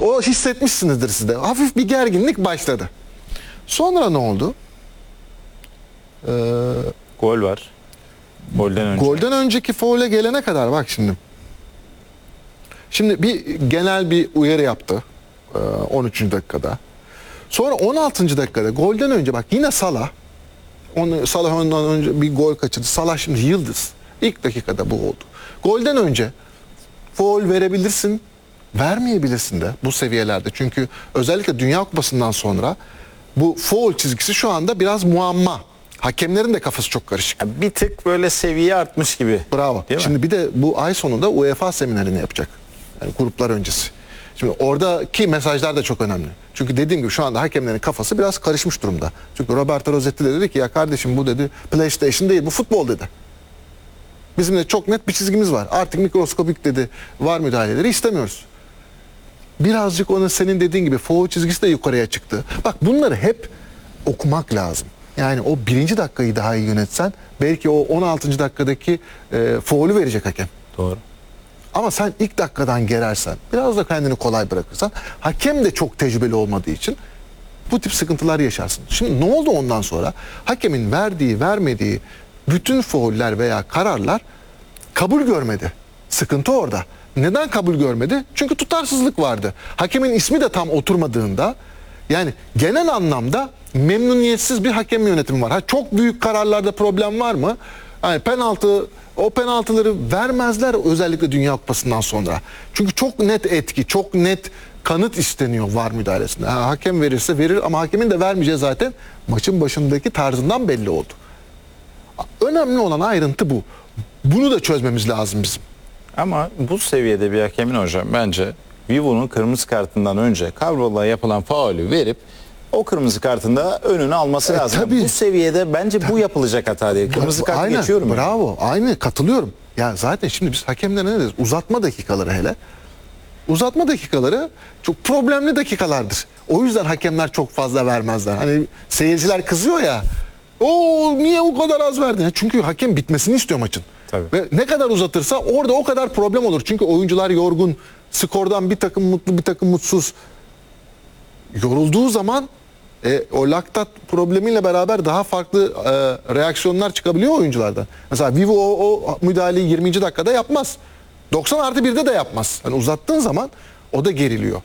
O hissetmişsinizdir siz de. Hafif bir gerginlik başladı. Sonra ne oldu? Gol var. Golden önce. Golden önceki faule gelene kadar bak şimdi. Şimdi bir genel bir uyarı yaptı 13. dakikada. Sonra 16. dakikada golden önce bak yine Salah. Salah ondan önce bir gol kaçırdı. Salah şimdi yıldız. İlk dakikada bu oldu. Golden önce faul verebilirsin, vermeyebilirsin de bu seviyelerde. Çünkü özellikle Dünya Kupası'ndan sonra bu faul çizgisi şu anda biraz muamma. Hakemlerin de kafası çok karışık. Bir tık böyle seviye artmış gibi. Bravo. Değil mi? Şimdi bir de bu ay sonunda UEFA seminerini yapacak. Yani gruplar öncesi. Şimdi oradaki mesajlar da çok önemli. Çünkü dediğim gibi şu anda hakemlerin kafası biraz karışmış durumda. Çünkü Roberto Rossetti de dedi ki ya kardeşim bu dedi PlayStation değil bu futbol dedi. Bizim de çok net bir çizgimiz var. Artık mikroskopik dedi var müdahaleleri istemiyoruz. Birazcık onun senin dediğin gibi faul çizgisi de yukarıya çıktı. Bak bunları hep okumak lazım. Yani o birinci dakikayı daha iyi yönetsen belki o 16. dakikadaki faulü verecek hakem. Doğru. Ama sen ilk dakikadan gerersen, biraz da kendini kolay bırakırsan, hakem de çok tecrübeli olmadığı için bu tip sıkıntılar yaşarsın. Şimdi ne oldu ondan sonra? Hakemin verdiği, vermediği bütün fauller veya kararlar kabul görmedi. Sıkıntı orada. Neden kabul görmedi? Çünkü tutarsızlık vardı. Hakemin ismi de tam oturmadığında, yani genel anlamda memnuniyetsiz bir hakem yönetimi var. Çok büyük kararlarda problem var mı? Yani o penaltıları vermezler özellikle Dünya Kupası'ndan sonra. Çünkü çok net etki, çok net kanıt isteniyor VAR müdahalesinde. Hakem verirse verir ama hakemin de vermeyeceği zaten maçın başındaki tarzından belli oldu. Önemli olan ayrıntı bu. Bunu da çözmemiz lazım bizim. Ama bu seviyede bir hakemin hocam bence Vivo'nun kırmızı kartından önce Cabral'a yapılan faulü verip o kırmızı kartında önünü alması lazım. Tabii. Bu seviyede bence bu yapılacak hata değil. Kırmızı kartı Aynen, geçiyorum. bravo. Aynı katılıyorum. Ya zaten şimdi biz hakemlere ne deriz? Uzatma dakikaları hele. Uzatma dakikaları çok problemli dakikalardır. O yüzden hakemler çok fazla vermezler. Hani seyirciler kızıyor ya. O niye o kadar az verdin? Çünkü hakem bitmesini istiyor maçın. Tabii. Ve ne kadar uzatırsa orada o kadar problem olur. Çünkü oyuncular yorgun. Skordan bir takım mutlu, bir takım mutsuz. Yorulduğu zaman o laktat problemiyle beraber daha farklı reaksiyonlar çıkabiliyor oyunculardan. Mesela Vivo o müdahaleyi 20. dakikada yapmaz. 90+1'de de yapmaz. Yani uzattığın zaman o da geriliyor.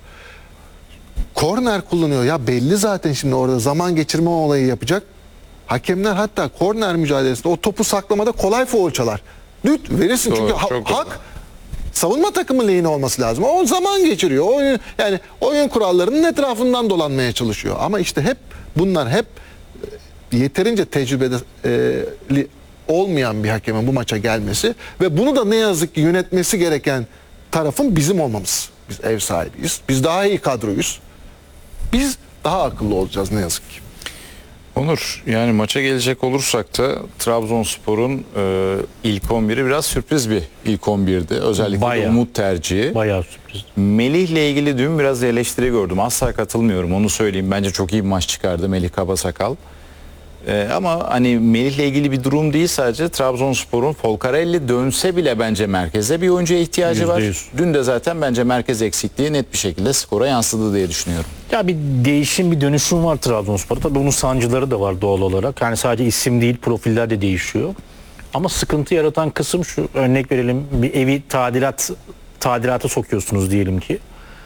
Korner kullanıyor. Ya belli zaten şimdi orada zaman geçirme olayı yapacak. Hakemler hatta korner mücadelesinde o topu saklamada kolay faul çalar. Lüt verirsin Doğru, çünkü çok doğru. hak savunma takımı lehine olması lazım. O zaman geçiriyor. Yani oyun kurallarının etrafından dolanmaya çalışıyor. Ama işte bunlar hep yeterince tecrübeli olmayan bir hakemin bu maça gelmesi ve bunu da ne yazık ki yönetmesi gereken tarafın bizim olmamız. Biz ev sahibiyiz. Biz daha iyi kadroyuz. Biz daha akıllı olacağız ne yazık ki. Onur, yani maça gelecek olursak da Trabzonspor'un ilk 11'i biraz sürpriz bir ilk 11'di. Özellikle Bayağı. Umut tercihi. Bayağı sürpriz. Melih'le ilgili dün biraz eleştiri gördüm. Asla katılmıyorum, onu söyleyeyim. Bence çok iyi bir maç çıkardı Melih Kabasakal. Ama hani Melih'le ilgili bir durum değil, sadece Trabzonspor'un Folcarelli dönse bile bence merkeze bir oyuncuya ihtiyacı var. %100. Dün de zaten bence merkez eksikliği net bir şekilde skora yansıdı diye düşünüyorum. Ya bir değişim, bir dönüşüm var Trabzonspor'da. Tabii onun sancıları da var doğal olarak. Yani sadece isim değil, profiller de değişiyor. Ama sıkıntı yaratan kısım şu, örnek verelim, bir evi tadilata sokuyorsunuz diyelim ki.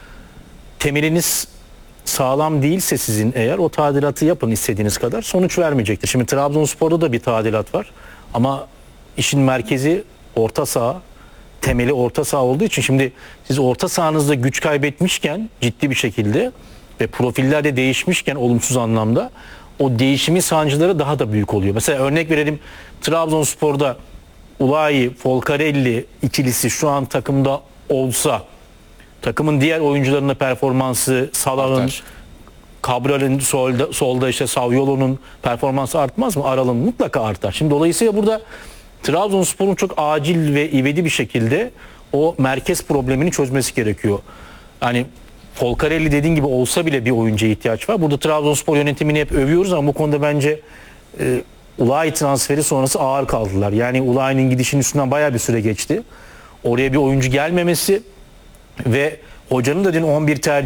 Temeliniz sağlam değilse sizin, eğer o tadilatı yapın istediğiniz kadar, sonuç vermeyecektir. Şimdi Trabzonspor'da da bir tadilat var ama işin merkezi orta saha, temeli orta saha olduğu için şimdi siz orta sahanızda güç kaybetmişken ciddi bir şekilde ve profiller de değişmişken olumsuz anlamda, o değişimin sancıları daha da büyük oluyor. Mesela örnek verelim, Trabzonspor'da Ulayi, Folcarelli ikilisi şu an takımda olsa, takımın diğer oyuncularının performansı, Salah'ın, Artar. Cabral'in solda işte Saviolo'nun performansı artmaz mı? Aral'ın mutlaka artar. Şimdi dolayısıyla burada Trabzonspor'un çok acil ve ivedi bir şekilde o merkez problemini çözmesi gerekiyor. Yani Folcarelli dediğin gibi olsa bile bir oyuncuya ihtiyaç var. Burada Trabzonspor yönetimini hep övüyoruz ama bu konuda bence Ulayi transferi sonrası ağır kaldılar. Yani Ulayi'nin gidişinin üstünden bayağı bir süre geçti. Oraya bir oyuncu gelmemesi ve hocanın da dün 11 tercih